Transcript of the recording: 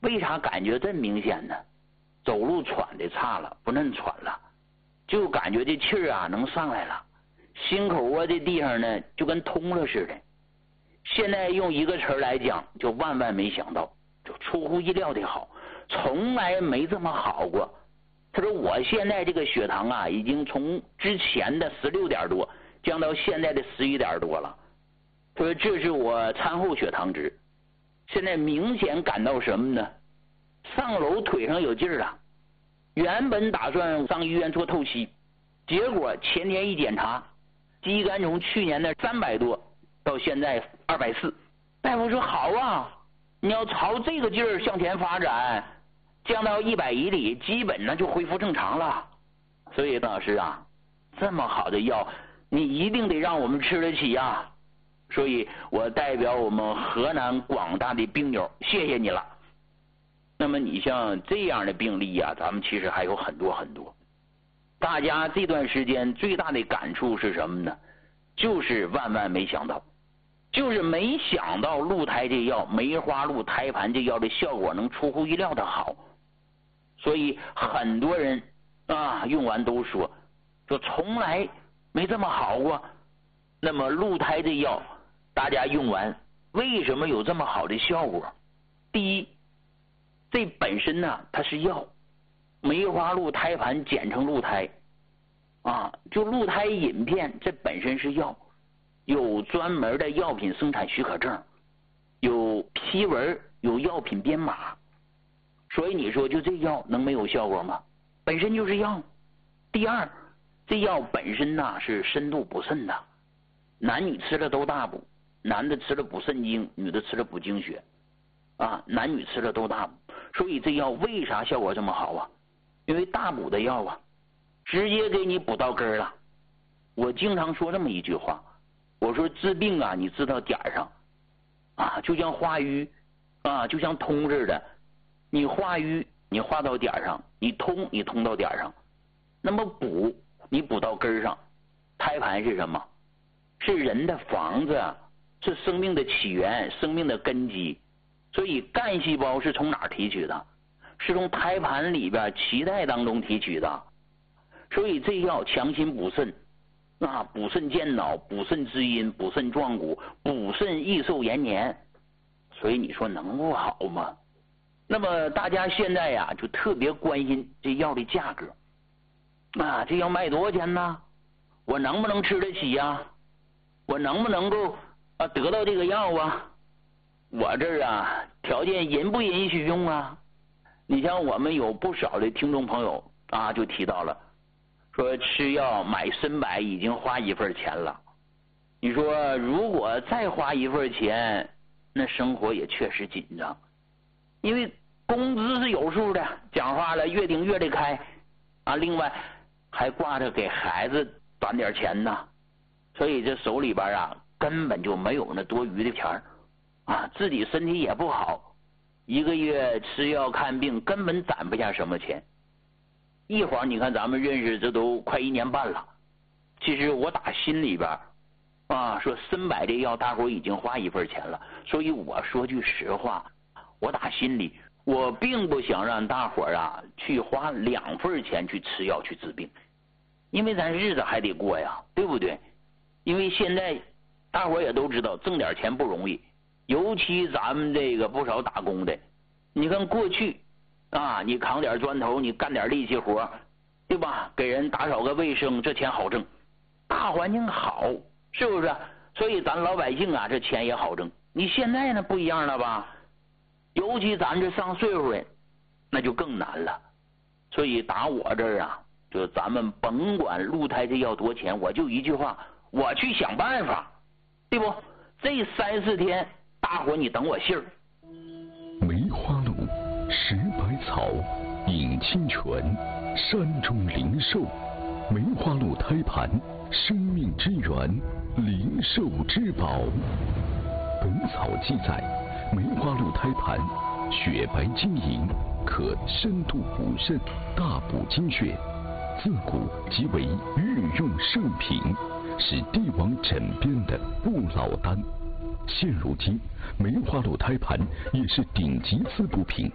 为啥感觉这么明显呢？走路喘的差了，不恁喘了，就感觉这气儿啊能上来了，心口窝这地方呢就跟通了似的。现在用一个词来讲，就万万没想到，就出乎意料的好，从来没这么好过。他说我现在这个血糖啊，已经从之前的16点多降到现在的11点多了。他说这是我餐后血糖值，现在明显感到什么呢？上楼腿上有劲儿了。原本打算上医院做透析，结果前天一检查，肌酐从去年的300多到现在240。大夫说好啊，你要朝这个劲儿向前发展，降到100以里，基本呢就恢复正常了。所以邓老师啊，这么好的药，你一定得让我们吃得起呀。所以我代表我们河南广大的病友，谢谢你了。那么你像这样的病例啊，咱们其实还有很多很多。大家这段时间最大的感触是什么呢？就是万万没想到，就是没想到鹿胎这药，梅花鹿胎盘这药的效果能出乎意料的好。所以很多人啊用完都说从来没这么好过。那么鹿胎这药大家用完为什么有这么好的效果？第一，这本身呢它是药，梅花鹿胎盘简称鹿胎啊，就鹿胎饮片这本身是药，有专门的药品生产许可证，有批文，有药品编码。所以你说就这药能没有效果吗？本身就是药。第二，这药本身呢是深度补肾的，男女吃了都大补，男的吃了补肾精，女的吃了补精血啊，男女吃了都大补。所以这药为啥效果这么好啊？因为大补的药啊，直接给你补到根儿了。我经常说这么一句话，我说治病啊，你治到点儿上啊，就像化瘀啊，就像通似的，你化瘀你化到点儿上，你通到点儿上，那么补你补到根儿上。胎盘是什么？是人的房子，是生命的起源，生命的根基。所以干细胞是从哪儿提取的？是从胎盘里边脐带当中提取的。所以这药强心补肾啊，补肾健脑，补肾滋阴，补肾壮骨，补肾益寿延年。所以你说能不好吗？那么大家现在呀就特别关心这药的价格啊，这药卖多少钱呢？我能不能吃得起呀？我能不能够得到这个药啊？我这儿啊条件允不允许用啊？你像我们有不少的听众朋友啊就提到了，说吃药买参柏已经花一份钱了。你说如果再花一份钱，那生活也确实紧张，因为工资是有数的，讲话了越顶越得开啊，另外还挂着给孩子攒点钱呢，所以这手里边啊根本就没有那多余的钱啊，自己身体也不好，一个月吃药看病根本攒不下什么钱。一会儿你看咱们认识这都快1年半了，其实我打心里边啊说参柏这药大伙已经花一份钱了，所以我说句实话，我打心里我并不想让大伙啊去花2份钱去吃药去治病，因为咱日子还得过呀，对不对？因为现在大伙也都知道挣点钱不容易，尤其咱们这个不少打工的，你看过去啊，你扛点砖头，你干点力气活，对吧？给人打扫个卫生，这钱好挣，大环境好，是不是？所以咱老百姓啊，这钱也好挣。你现在呢不一样了吧？尤其咱这上岁数人，那就更难了。所以打我这儿啊，就咱们甭管鹿胎这药多钱，我就一句话，我去想办法，对不？这3、4天，大伙你等我信儿。 梅花鹿，食百草，饮清泉，山中灵兽。梅花鹿胎盘，生命之源，灵兽之宝。本草记载，梅花鹿胎盘雪白晶莹，可深度补肾，大补精血，自古即为御用圣品，是帝王枕边的不老丹。现如今，梅花鹿胎盘也是顶级滋补品，